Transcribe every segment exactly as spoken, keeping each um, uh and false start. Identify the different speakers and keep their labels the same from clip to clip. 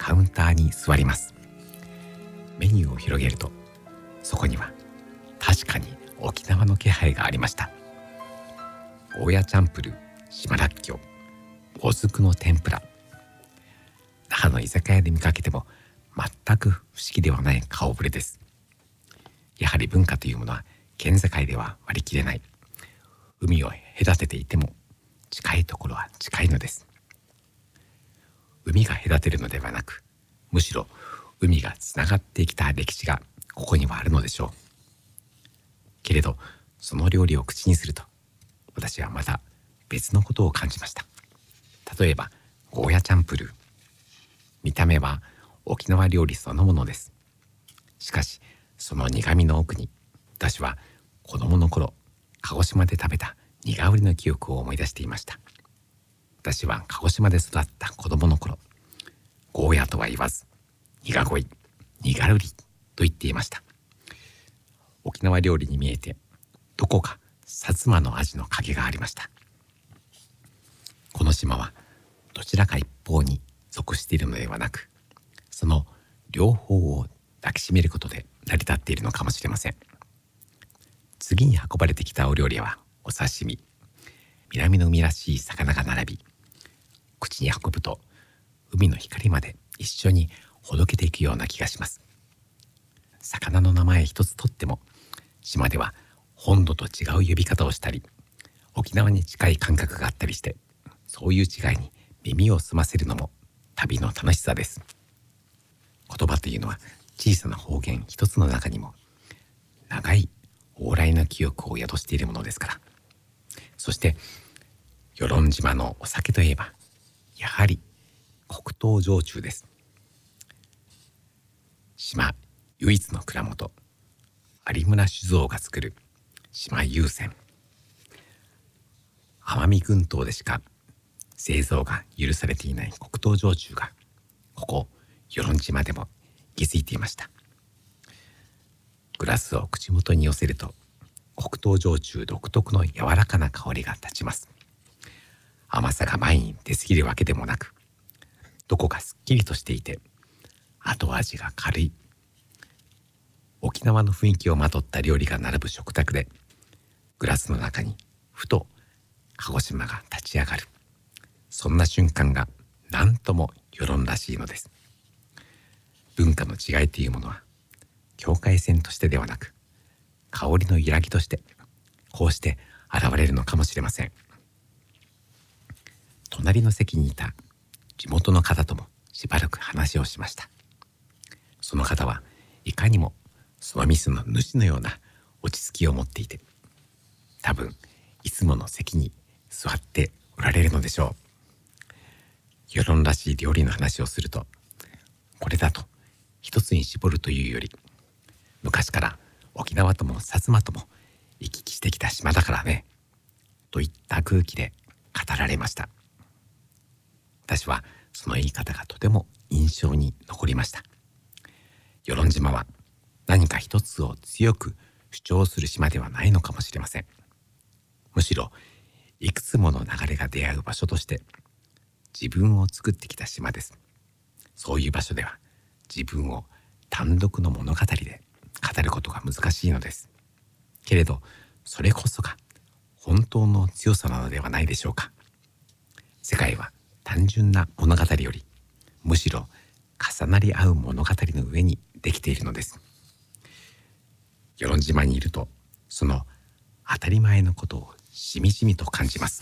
Speaker 1: カウンターに座ります。メニューを広げると、そこには確かに沖縄の気配がありました。ゴーヤチャンプルー、島らっきょう、もずくの天ぷら。那覇の居酒屋で見かけても全く不思議ではない顔ぶれです。やはり文化というものは県境では割り切れない。海を隔てていても近いところは近いのです。海が隔てるのではなく、むしろ海がつながってきた歴史がここにはあるのでしょう。けれどその料理を口にすると、私はまた別のことを感じました。例えばゴーヤチャンプルー、見た目は沖縄料理そのものです。しかしその苦みの奥に、私は子供の頃鹿児島で食べた苦うりの記憶を思い出していました。私は鹿児島で育った子供の頃、ゴーヤとは言わず苦恋、苦うりと言っていました。沖縄料理に見えて、どこか薩摩の味の影がありました。この島はどちらか一方に属しているのではなく、その両方を抱きしめることで成り立っているのかもしれません。次に運ばれてきたお料理はお刺身。南の海らしい魚が並び、口に運ぶと海の光まで一緒にほどけていくような気がします。魚の名前一つとっても、島では本土と違う呼び方をしたり、沖縄に近い感覚があったりして、そういう違いに耳を澄ませるのも旅の楽しさです。言葉というのは小さな方言一つの中にも長い往来の記憶を宿しているものですから。そして与論島のお酒といえば、やはり黒糖焼酎です。島唯一の蔵元、有村酒造が作る島有泉。奄美群島でしか製造が許されていない黒糖焼酎が、ここ与論島でも息づいていました。グラスを口元に寄せると、黒糖焼酎独特の柔らかな香りが立ちます。甘さが前に出過ぎるわけでもなく、どこかすっきりとしていて、後味が軽い。沖縄の雰囲気をまとった料理が並ぶ食卓で、グラスの中にふと鹿児島が立ち上がる。そんな瞬間が何とも与論らしいのです。文化の違いというものは、境界線としてではなく、香りの揺らぎとしてこうして現れるのかもしれません。隣の席にいた地元の方ともしばらく話をしました。その方はいかにもその店の主のような落ち着きを持っていて、多分いつもの席に座っておられるのでしょう。与論らしい料理の話をすると、これだと一つに絞るというより、昔から沖縄とも薩摩とも行き来してきた島だからね、といった空気で語られました。私はその言い方がとても印象に残りました。与論島は何か一つを強く主張する島ではないのかもしれません。むしろいくつもの流れが出会う場所として自分を作ってきた島です。そういう場所では自分を単独の物語で語ることが難しいのです。けれどそれこそが本当の強さなのではないでしょうか。世界は単純な物語より、むしろ重なり合う物語の上にできているのです。与論島にいると、その当たり前のことをしみじみと感じます。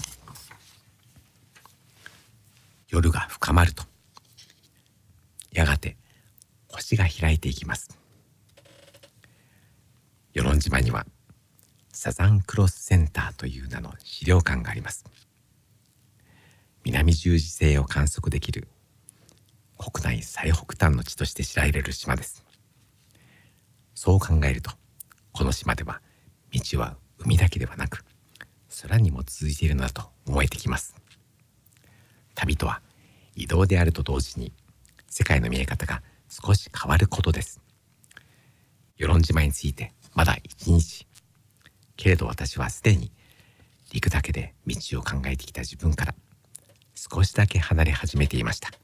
Speaker 1: 夜が深まると、やがて星が開いていきます。与論島にはサザンクロスセンターという名の資料館があります。南十字星を観測できる国内最北端の地として知られる島です。そう考えると、この島では道は海だけではなく空にも続いているのだと思えてきます。旅とは移動であると同時に、世界の見え方が少し変わることです。与論島についてまだ一日、けれど私はすでに陸だけで道を考えてきた自分から少しだけ離れ始めていました。